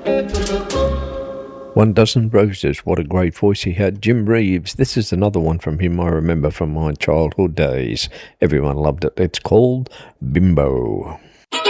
One Dozen Roses, what a great voice he had. Jim Reeves, this is another one from him I remember from my childhood days. Everyone loved it. It's called Bimbo.